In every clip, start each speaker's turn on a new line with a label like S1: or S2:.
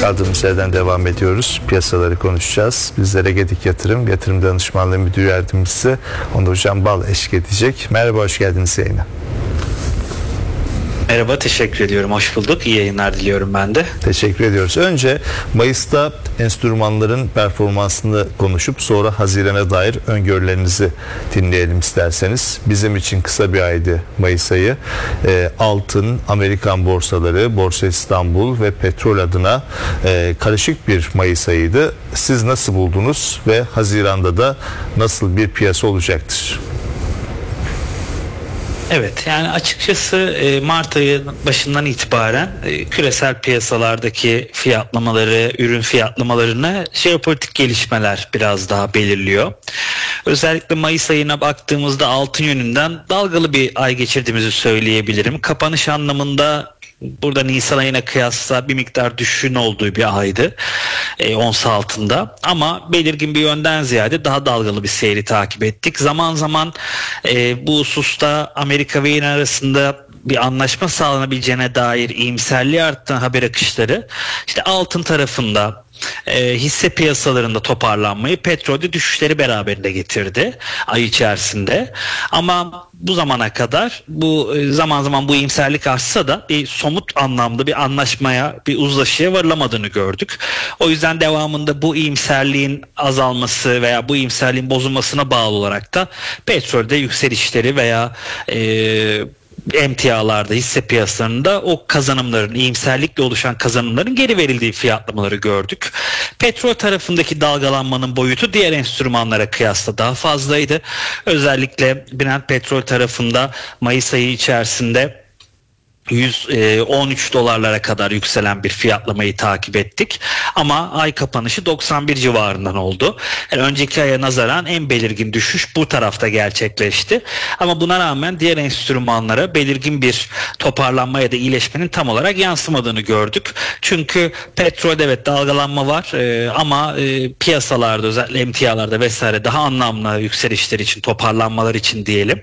S1: Kaldığımız yerden devam ediyoruz. Piyasaları konuşacağız. Bizlere Gedik Yatırım Danışmanlığı Müdür Yardımcısı Onur Can Bal eşlik edecek. Merhaba, hoş geldiniz yayına.
S2: Merhaba, teşekkür ediyorum. Hoş bulduk. İyi yayınlar diliyorum ben de.
S1: Teşekkür ediyoruz. Önce Mayıs'ta enstrümanların performansını konuşup sonra Haziran'a dair öngörülerinizi dinleyelim isterseniz. Bizim için kısa bir aydı Mayıs ayı. Altın, Amerikan borsaları, Borsa İstanbul ve petrol adına karışık bir Mayıs ayıydı. Siz nasıl buldunuz ve Haziran'da da nasıl bir piyasa olacaktır?
S2: Evet, yani açıkçası Mart ayı başından itibaren küresel piyasalardaki fiyatlamaları, ürün fiyatlamalarını jeopolitik gelişmeler biraz daha belirliyor. Özellikle Mayıs ayına baktığımızda altın yönünden dalgalı bir ay geçirdiğimizi söyleyebilirim. Kapanış anlamında burada Nisan ayına kıyasla bir miktar düşüşün olduğu bir aydı ons altında, ama belirgin bir yönden ziyade daha dalgalı bir seyri takip ettik. Zaman zaman bu hususta Amerika ve İran arasında bir anlaşma sağlanabileceğine dair iyimserliği arttıran haber akışları işte altın tarafında, hisse piyasalarında toparlanmayı, petrolde düşüşleri beraberinde getirdi ay içerisinde. Ama bu zamana kadar bu zaman zaman bu iyimserlik artsa da bir somut anlamda bir anlaşmaya, bir uzlaşıya varılamadığını gördük. O yüzden devamında bu iyimserliğin azalması veya bu iyimserliğin bozulmasına bağlı olarak da petrolde yükselişleri veya emtialarda, hisse piyasalarında o kazanımların, iyimserlikle oluşan kazanımların geri verildiği fiyatlamaları gördük. Petrol tarafındaki dalgalanmanın boyutu diğer enstrümanlara kıyasla daha fazlaydı. Özellikle Brent petrol tarafında Mayıs ayı içerisinde 113 dolarlara kadar yükselen bir fiyatlamayı takip ettik. Ama ay kapanışı 91 civarından oldu. Yani önceki aya nazaran en belirgin düşüş bu tarafta gerçekleşti. Ama buna rağmen diğer enstrümanlara belirgin bir toparlanma ya da iyileşmenin tam olarak yansımadığını gördük. Çünkü petrolde evet dalgalanma var ama piyasalarda, özellikle emtialarda vesaire daha anlamlı yükselişler için, toparlanmalar için diyelim,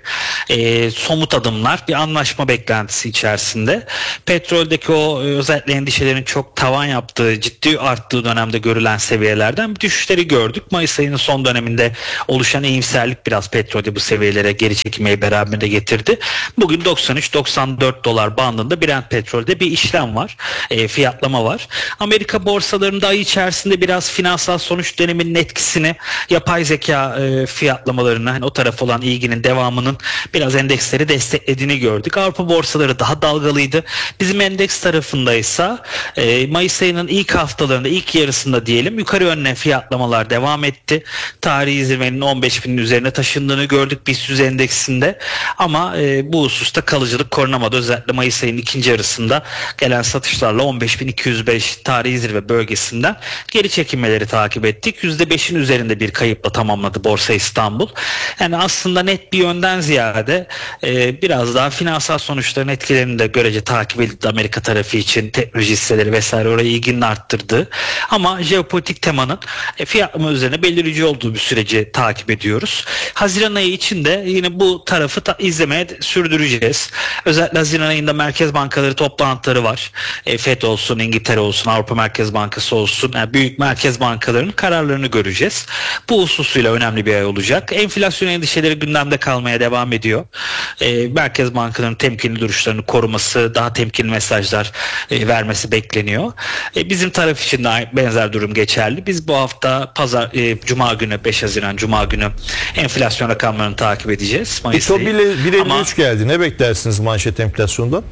S2: somut adımlar, bir anlaşma beklentisi içerisinde. Petroldeki o özellikle endişelerin çok tavan yaptığı, ciddi arttığı dönemde görülen seviyelerden bir düşüşleri gördük. Mayıs ayının son döneminde oluşan iyimserlik biraz petrolde bu seviyelere geri çekilmeyi beraberinde getirdi. Bugün 93-94 dolar bandında Brent petrolde bir işlem var, fiyatlama var. Amerika borsalarında ay içerisinde biraz finansal sonuç döneminin etkisini, yapay zeka fiyatlamalarını, hani o taraf olan ilginin devamının biraz endeksleri desteklediğini gördük. Avrupa borsaları daha dalgalıydı. Bizim endeks tarafındaysa Mayıs ayının ilk haftalarında, ilk yarısında diyelim, yukarı yönlü fiyatlamalar devam etti. Tarihi zirvenin 15.000'in üzerine taşındığını gördük BIST 100 endeksinde. Ama bu hususta kalıcılık korunamadı. Özellikle Mayıs ayının ikinci yarısında gelen satışlarla 15.205 tarihi zirve bölgesinden geri çekilmeleri takip ettik. %5'in üzerinde bir kayıpla tamamladı Borsa İstanbul. Yani aslında net bir yönden ziyade biraz daha finansal sonuçların etkilerini de görece takip edildi Amerika tarafı için, teknoloji hisseleri vesaire oraya ilginin arttırdığı, ama jeopolitik temanın fiyatlama üzerine belirleyici olduğu bir süreci takip ediyoruz. Haziran ayı için de yine bu tarafı izlemeye sürdüreceğiz. Özellikle Haziran ayında merkez bankaları toplantıları var. FED olsun, İngiltere olsun, Avrupa Merkez Bankası olsun, yani büyük merkez bankalarının kararlarını göreceğiz. Bu hususuyla önemli bir ay olacak. Enflasyon endişeleri gündemde kalmaya devam ediyor. Merkez bankalarının temkinli duruşlarını koruması, daha temkinli mesajlar vermesi bekleniyor. Bizim taraf için de benzer durum geçerli. Biz bu hafta Cuma günü, 5 Haziran Cuma günü enflasyon rakamlarını takip edeceğiz.
S1: İTO 1.53 geldi. Ne beklersiniz manşet enflasyondan?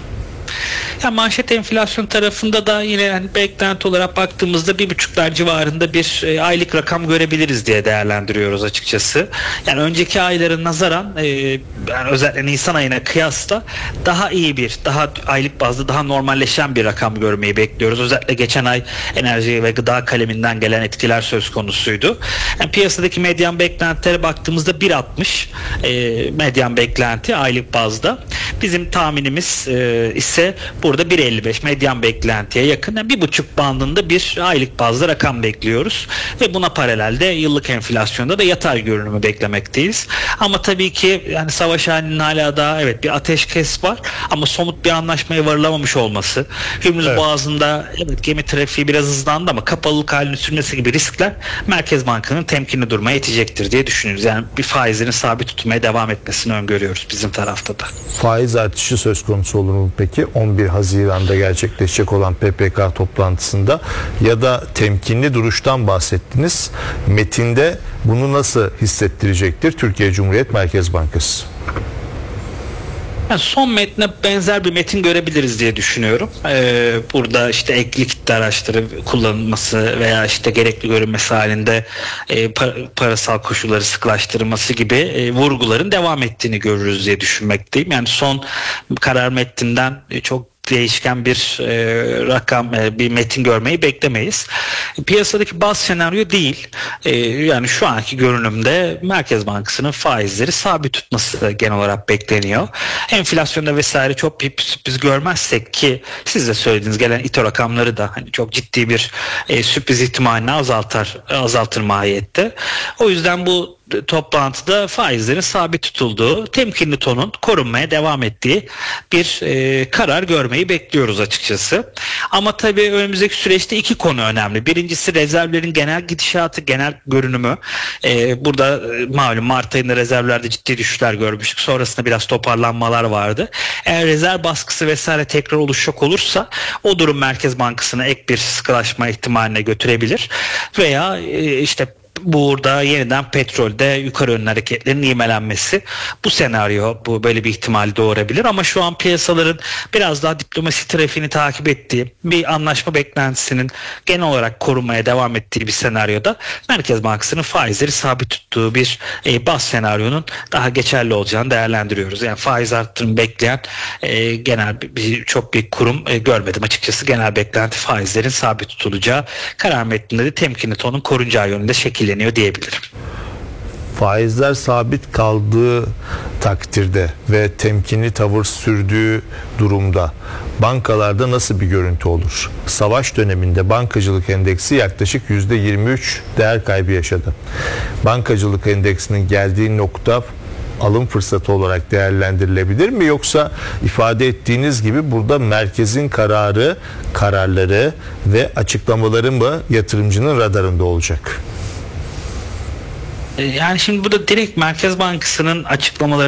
S2: Ya manşet enflasyon tarafında da yine yani beklenti olarak baktığımızda 1,5'lar civarında bir aylık rakam görebiliriz diye değerlendiriyoruz açıkçası. Yani önceki ayların nazaran yani özellikle Nisan ayına kıyasla daha iyi bir, daha aylık bazda daha normalleşen bir rakam görmeyi bekliyoruz. Özellikle geçen ay enerji ve gıda kaleminden gelen etkiler söz konusuydu. Yani piyasadaki medyan beklentilere baktığımızda 1,60 medyan beklenti aylık bazda. Bizim tahminimiz ise ise burada 1.55 medyan beklentiye yakın, yani 1.5 bandında bir aylık bazda rakam bekliyoruz ve buna paralelde yıllık enflasyonda da yatay görünümü beklemekteyiz. Ama tabii ki yani savaş halinin hala daha evet bir ateşkes var ama somut bir anlaşmaya varılamamış olması, Hürmüz Boğazı'nda evet gemi trafiği biraz hızlandı ama kapalılık halini sürmesi gibi riskler Merkez Bankası'nın temkinli durmaya itecektir diye düşünüyoruz. Yani bir faizlerin sabit tutmaya devam etmesini öngörüyoruz bizim tarafta da.
S1: Faiz artışı söz konusu olur mu peki 11 Haziran'da gerçekleşecek olan PPK toplantısında, ya da temkinli duruştan bahsettiniz. Metinde bunu nasıl hissettirecektir Türkiye Cumhuriyet Merkez Bankası?
S2: Yani son metne benzer bir metin görebiliriz diye düşünüyorum. Burada işte ek likit araçları kullanılması veya işte gerekli görünmesi halinde parasal koşulları sıklaştırılması gibi vurguların devam ettiğini görürüz diye düşünmekteyim. Yani son karar metninden çok değişken bir rakam, bir metin görmeyi beklemeyiz. Piyasadaki baz senaryo değil. Yani şu anki görünümde Merkez Bankası'nın faizleri sabit tutması genel olarak bekleniyor. Enflasyonda vesaire çok bir sürpriz görmezsek, ki siz de söylediğiniz gelen İTO rakamları da hani çok ciddi bir sürpriz ihtimalini azaltır mahiyette. O yüzden bu toplantıda faizlerin sabit tutulduğu, temkinli tonun korunmaya devam ettiği bir karar görmeyi bekliyoruz açıkçası. Ama tabii önümüzdeki süreçte iki konu önemli. Birincisi rezervlerin genel gidişatı, genel görünümü. Burada malum Mart ayında rezervlerde ciddi düşüşler görmüştük. Sonrasında biraz toparlanmalar vardı. Eğer rezerv baskısı vesaire tekrar oluşacak olursa o durum Merkez Bankası'na ek bir sıkılaşma ihtimaline götürebilir. Veya işte burada yeniden petrolde yukarı yönlü hareketlerin ivmelenmesi, bu senaryo bu böyle bir ihtimal doğurabilir. Ama şu an piyasaların biraz daha diplomasi trafiğini takip ettiği, bir anlaşma beklentisinin genel olarak korunmaya devam ettiği bir senaryoda Merkez Bankası'nın faizleri sabit tuttuğu bir baz senaryonun daha geçerli olacağını değerlendiriyoruz. Yani faiz arttırımı bekleyen genel çok bir kurum görmedim açıkçası. Genel beklenti faizlerin sabit tutulacağı, karar metninde de temkinli tonun korunacağı yönünde şekilleniyor diyebilirim.
S1: Faizler sabit kaldığı takdirde ve temkinli tavır sürdüğü durumda bankalarda nasıl bir görüntü olur? Savaş döneminde bankacılık endeksi yaklaşık %23 değer kaybı yaşadı. Bankacılık endeksinin geldiği nokta alım fırsatı olarak değerlendirilebilir mi? Yoksa ifade ettiğiniz gibi burada merkezin kararları ve açıklamaları mı yatırımcının radarında olacak?
S2: Yani şimdi burada direkt Merkez Bankası'nın açıklamaları